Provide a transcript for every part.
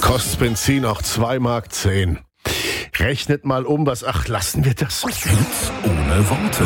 Kostet Benzin auch 2,10 Mark. Rechnet mal um, lassen wir das. Hits ohne Worte.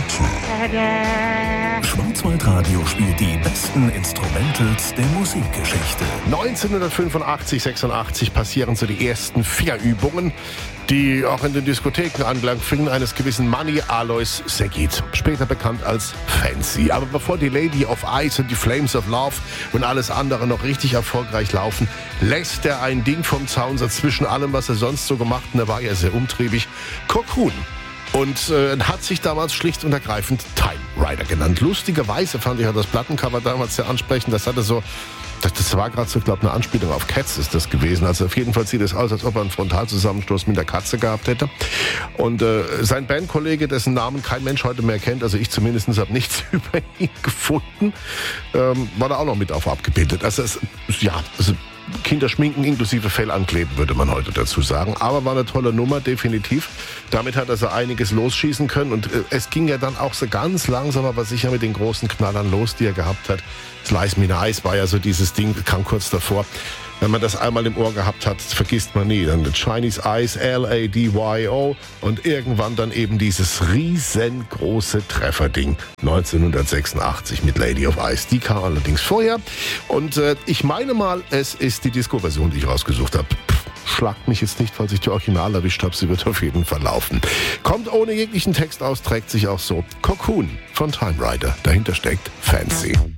Schwarzwaldradio spielt die besten Instrumentals der Musikgeschichte. 1985, 86 passieren so die ersten Fingerübungen, die auch in den Diskotheken Anklang finden, eines gewissen Manny Alois Segit, später bekannt als Fancy. Aber bevor die Lady of Ice und die Flames of Love und alles andere noch richtig erfolgreich laufen, lässt er ein Ding vom Zaun zwischen allem, was er sonst so gemacht hat, und er war ja sehr umtriebig, Cocoon. Und hat sich damals schlicht und ergreifend Time Rider genannt. Lustigerweise fand ich ja das Plattencover damals sehr ansprechend. Das hatte so, das war gerade so, glaube ich, eine Anspielung auf Cats ist das gewesen. Also auf jeden Fall sieht es aus, als ob er einen Frontalzusammenstoß mit der Katze gehabt hätte. Und sein Bandkollege, dessen Namen kein Mensch heute mehr kennt, also ich zumindest habe nichts über ihn gefunden, war da auch noch mit auf abgebildet. Also Kinderschminken inklusive Fell ankleben, würde man heute dazu sagen. Aber war eine tolle Nummer, definitiv. Damit hat er so einiges losschießen können. Und es ging ja dann auch so ganz langsam, aber sicher mit den großen Knallern los, die er gehabt hat. Slice Me Nice war ja so dieses Ding, kam kurz davor. Wenn man das einmal im Ohr gehabt hat, vergisst man nie. Dann Chinese Eyes, L-A-D-Y-O und irgendwann dann eben dieses riesengroße Trefferding 1986 mit Lady of Ice. Die kam allerdings vorher und ich meine mal, es ist die Disco-Version, die ich rausgesucht habe. Schlagt mich jetzt nicht, falls ich die Original erwischt habe. Sie wird auf jeden Fall laufen. Kommt ohne jeglichen Text aus, trägt sich auch so. Cocoon von Time Rider. Dahinter steckt Fancy.